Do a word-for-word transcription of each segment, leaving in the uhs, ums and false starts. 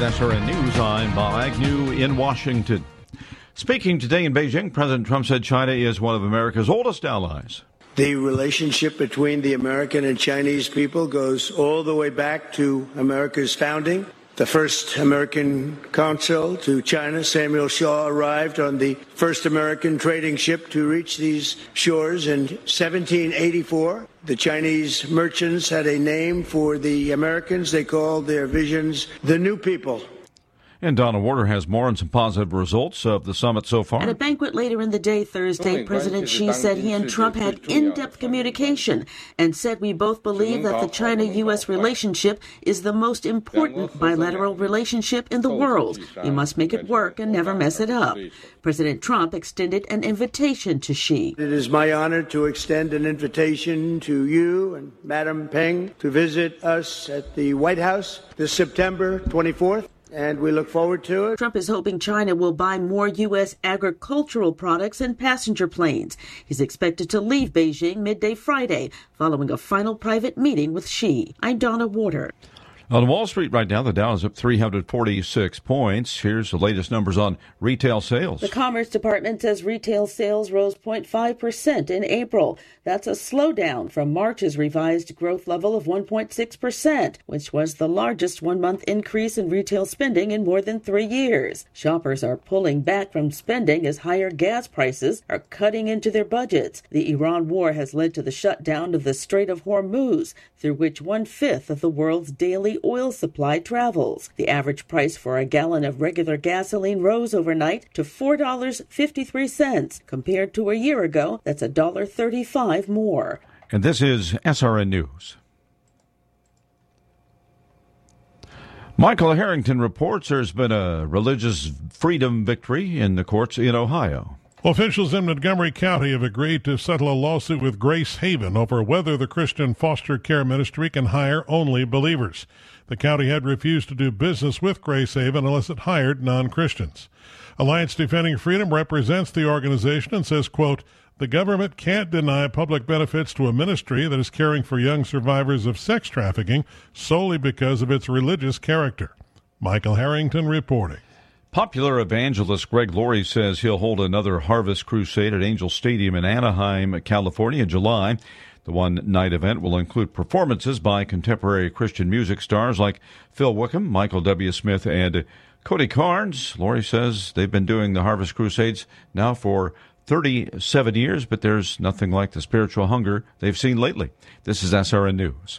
S R N News, I'm Bob Agnew in Washington. Speaking today in Beijing, President Trump said China is one of America's oldest allies. The relationship between the American and Chinese people goes all the way back to America's founding. The first American consul to China, Samuel Shaw, arrived on the first American trading ship to reach these shores in seventeen eighty-four. The Chinese merchants had a name for the Americans. They called their visions the New People. And Donna Warder has more on some positive results of the summit so far. At a banquet later in the day Thursday, President Xi said he and Trump had in-depth communication and said we both believe that the China-U S relationship is the most important bilateral relationship in the world. We must make it work and never mess it up. President Trump extended an invitation to Xi. It is my honor to extend an invitation to you and Madam Peng to visit us at the White House this September twenty-fourth. And we look forward to it. Trump is hoping China will buy more U S agricultural products and passenger planes. He's expected to leave Beijing midday Friday, following a final private meeting with Xi. I'm Donna Warder. On Wall Street right now, the Dow is up three hundred forty-six points. Here's the latest numbers on retail sales. The Commerce Department says retail sales rose zero point five percent in April. That's a slowdown from March's revised growth level of one point six percent, which was the largest one-month increase in retail spending in more than three years. Shoppers are pulling back from spending as higher gas prices are cutting into their budgets. The Iran war has led to the shutdown of the Strait of Hormuz, through which one-fifth of the world's daily oil supply travels. The average price for a gallon of regular gasoline rose overnight to four dollars and fifty-three cents. Compared to a year ago, that's one dollar and thirty-five cents more. And this is S R N News. Michael Harrington reports there's been a religious freedom victory in the courts in Ohio. Officials in Montgomery County have agreed to settle a lawsuit with Grace Haven over whether the Christian foster care ministry can hire only believers. The county had refused to do business with Grace Haven unless it hired non-Christians. Alliance Defending Freedom represents the organization and says, quote, the government can't deny public benefits to a ministry that is caring for young survivors of sex trafficking solely because of its religious character. Michael Harrington reporting. Popular evangelist Greg Laurie says he'll hold another Harvest Crusade at Angel Stadium in Anaheim, California in July. The one-night event will include performances by contemporary Christian music stars like Phil Wickham, Michael W. Smith, and Cody Carnes. Laurie says they've been doing the Harvest Crusades now for thirty-seven years, but there's nothing like the spiritual hunger they've seen lately. This is S R N News.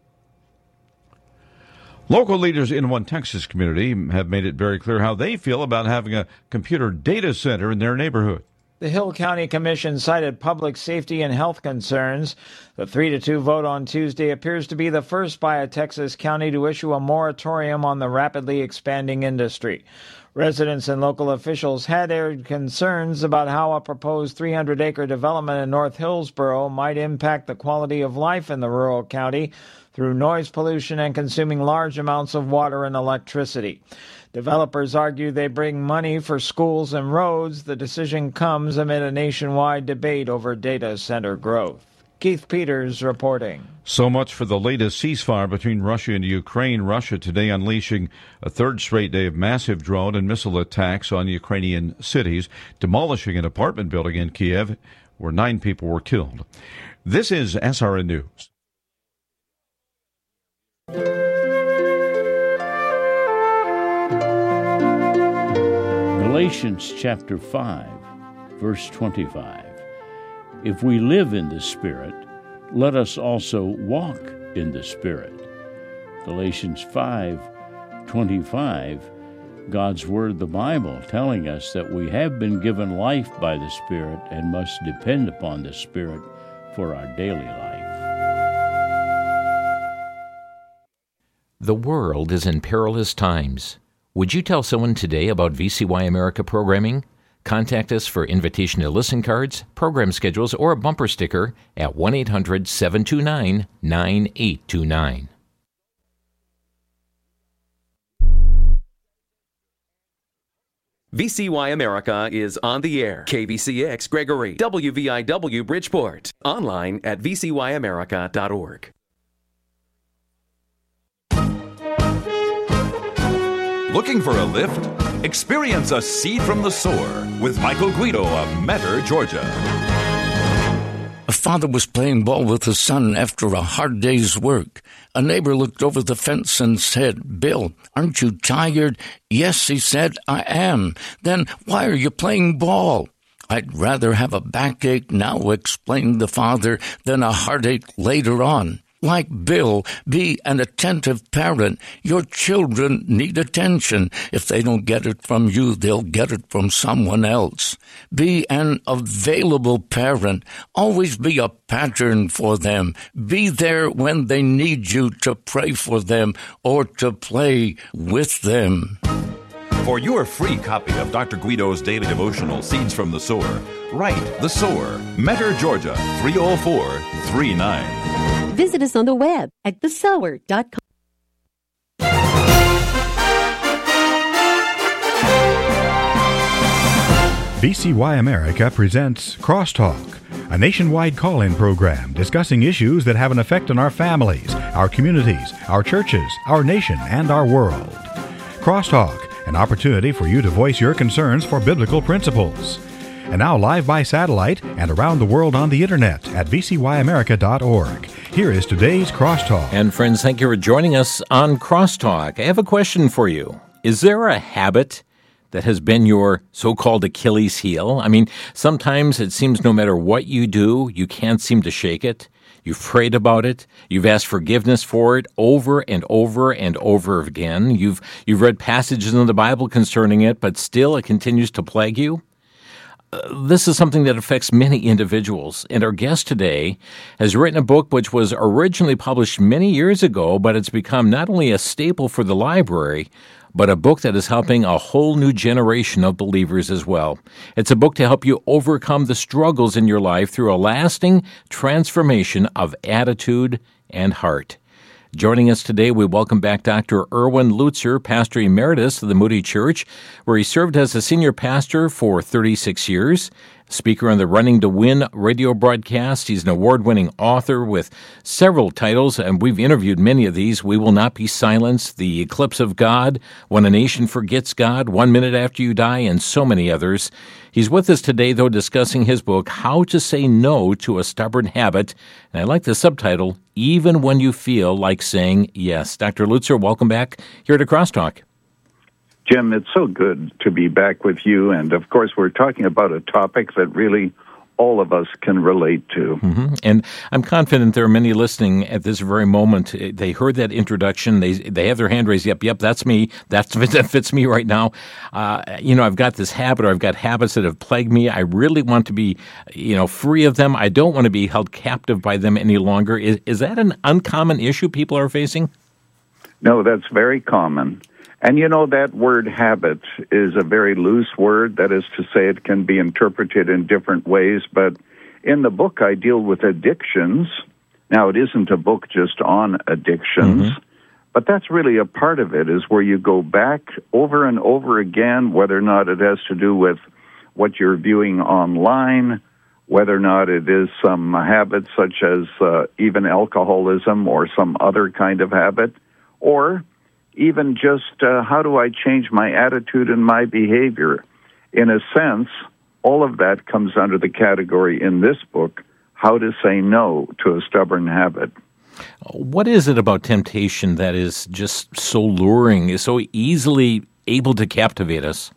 Local leaders in one Texas community have made it very clear how they feel about having a computer data center in their neighborhood. The Hill County Commission cited public safety and health concerns. The three to two vote on Tuesday appears to be the first by a Texas county to issue a moratorium on the rapidly expanding industry. Residents and local officials had aired concerns about how a proposed three hundred acre development in North Hillsboro might impact the quality of life in the rural county through noise pollution and consuming large amounts of water and electricity. Developers argue they bring money for schools and roads. The decision comes amid a nationwide debate over data center growth. Keith Peters reporting. So much for the latest ceasefire between Russia and Ukraine. Russia today unleashing a third straight day of massive drone and missile attacks on Ukrainian cities, demolishing an apartment building in Kiev where nine people were killed. This is S R N News. Galatians chapter five, verse twenty-five. If we live in the Spirit, let us also walk in the Spirit. Galatians five, twenty-five, God's Word, the Bible, telling us that we have been given life by the Spirit and must depend upon the Spirit for our daily life. The world is in perilous times. Would you tell someone today about V C Y America programming? Contact us for invitation to listen cards, program schedules, or a bumper sticker at one eight hundred seven two nine nine eight two nine. V C Y America is on the air. K B C X Gregory, W V I W Bridgeport. Online at v c y america dot org. Looking for a lift? Experience a Seed from the Sower with Michael Guido of Metter, Georgia. A father was playing ball with his son after a hard day's work. A neighbor looked over the fence and said, "Bill, aren't you tired?" "Yes," he said, "I am." "Then why are you playing ball?" "I'd rather have a backache now," explained the father, "than a heartache later on." Like Bill, be an attentive parent. Your children need attention. If they don't get it from you, they'll get it from someone else. Be an available parent. Always be a pattern for them. Be there when they need you to pray for them or to play with them. For your free copy of Doctor Guido's daily devotional, Seeds from the Sower, write The Sower, Metter, Georgia, three oh four three nine. Visit us on the web at the sower dot com. V C Y America presents Crosstalk, a nationwide call-in program discussing issues that have an effect on our families, our communities, our churches, our nation, and our world. Crosstalk, an opportunity for you to voice your concerns for biblical principles. And now live by satellite and around the world on the internet at v c y america dot org. Here is today's Crosstalk. And friends, thank you for joining us on Crosstalk. I have a question for you. Is there a habit that has been your so-called Achilles heel? I mean, sometimes it seems no matter what you do, you can't seem to shake it. You've prayed about it. You've asked forgiveness for it over and over and over again. You've you've read passages in the Bible concerning it, but still it continues to plague you. Uh, this is something that affects many individuals. And our guest today has written a book which was originally published many years ago, but it's become not only a staple for the library, but a book that is helping a whole new generation of believers as well. It's a book to help you overcome the struggles in your life through a lasting transformation of attitude and heart. Joining us today, we welcome back Doctor Erwin Lutzer, Pastor Emeritus of the Moody Church, where he served as a senior pastor for thirty-six years. Speaker on the Running to Win radio broadcast. He's an award-winning author with several titles, and we've interviewed many of these. We Will Not Be Silenced, The Eclipse of God, When a Nation Forgets God, One Minute After You Die, and so many others. He's with us today, though, discussing his book, How to Say No to a Stubborn Habit. And I like the subtitle, Even When You Feel Like Saying Yes. Doctor Lutzer, welcome back here to Crosstalk. Jim, it's so good to be back with you. And, of course, we're talking about a topic that really all of us can relate to. Mm-hmm. And I'm confident there are many listening at this very moment. They heard that introduction. They they have their hand raised. Yep, yep, that's me. That's, that fits me right now. Uh, you know, I've got this habit, or I've got habits that have plagued me. I really want to be, you know, free of them. I don't want to be held captive by them any longer. Is, is that an uncommon issue people are facing? No, that's very common. And, you know, that word habit is a very loose word. That is to say, it can be interpreted in different ways. But in the book, I deal with addictions. Now, it isn't a book just on addictions, mm-hmm. but that's really a part of it, is where you go back over and over again, whether or not it has to do with what you're viewing online, whether or not it is some habit such as uh, even alcoholism or some other kind of habit, or even just uh, how do I change my attitude and my behavior. In a sense, all of that comes under the category in this book, How to Say No to a Stubborn Habit. What is it about temptation that is just so luring, is so easily able to captivate us?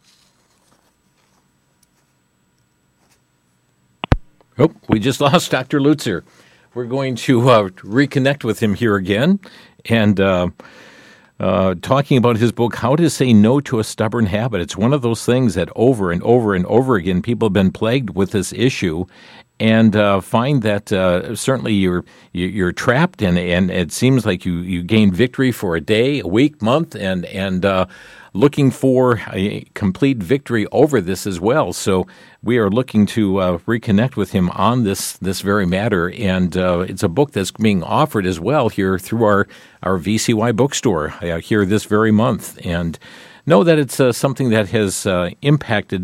Oh, we just lost Doctor Lutzer. We're going to uh, reconnect with him here again and uh, uh, talking about his book, How to Say No to a Stubborn Habit. It's one of those things that over and over and over again, people have been plagued with this issue and uh, find that uh, certainly you're you're trapped, and and it seems like you, you gain victory for a day, a week, month, and and uh, looking for a complete victory over this as well. So we are looking to uh, reconnect with him on this this very matter, and uh, it's a book that's being offered as well here through our our V C Y bookstore uh, here this very month. And know that it's uh, something that has uh, impacted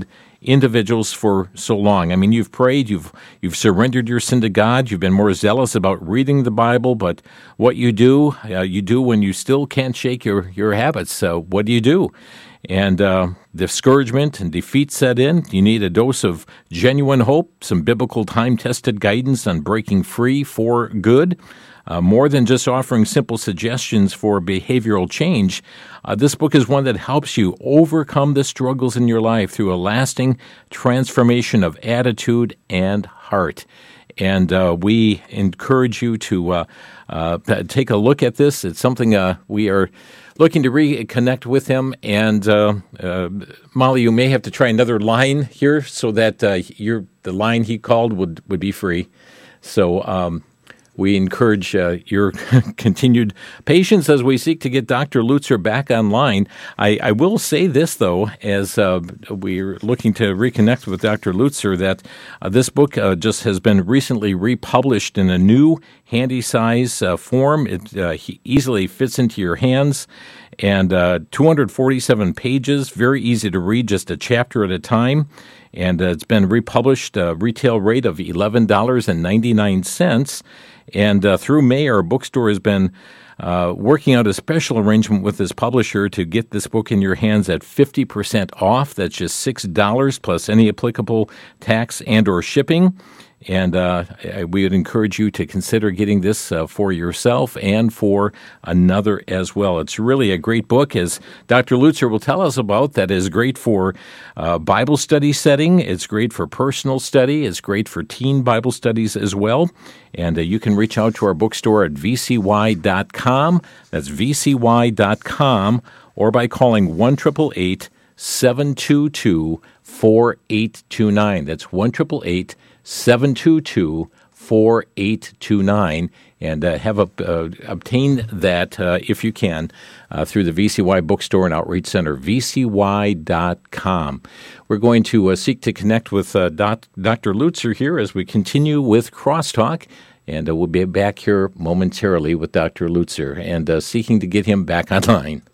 individuals for so long. I mean, you've prayed, you've you've surrendered your sin to God, you've been more zealous about reading the Bible, but what you do, uh, you do when you still can't shake your, your habits. So what do you do? And uh, discouragement and defeat set in. You need a dose of genuine hope, some biblical time-tested guidance on breaking free for good. Uh, more than just offering simple suggestions for behavioral change, uh, this book is one that helps you overcome the struggles in your life through a lasting transformation of attitude and heart. And uh, we encourage you to uh, uh, take a look at this. It's something uh, we are looking to reconnect with him. And uh, uh, Molly, you may have to try another line here so that uh, your the line he called would, would be free. So um, we encourage uh, your continued patience as we seek to get Doctor Lutzer back online. I, I will say this, though, as uh, we're looking to reconnect with Doctor Lutzer, that uh, this book uh, just has been recently republished in a new handy-size uh, form. It uh, easily fits into your hands, and uh, two hundred forty-seven pages, very easy to read, just a chapter at a time. And uh, it's been republished, uh, retail rate of eleven dollars and ninety-nine cents. And uh, through May, our bookstore has been uh, working out a special arrangement with this publisher to get this book in your hands at fifty percent off. That's just six dollars plus any applicable tax and or shipping. And uh, we would encourage you to consider getting this uh, for yourself and for another as well. It's really a great book, as Doctor Lutzer will tell us about, that is great for uh, Bible study setting. It's great for personal study. It's great for teen Bible studies as well. And uh, you can reach out to our bookstore at v c y dot com. That's v c y dot com, or by calling one eight eight eight, seven two two, four eight two nine. That's one eight eight eight, seven two two, four eight two nine, and uh, have a, uh, obtained that, uh, if you can, uh, through the V C Y Bookstore and Outreach Center, v c y dot com. We're going to uh, seek to connect with uh, Doc, Doctor Lutzer here as we continue with Crosstalk, and uh, we'll be back here momentarily with Doctor Lutzer and uh, seeking to get him back online.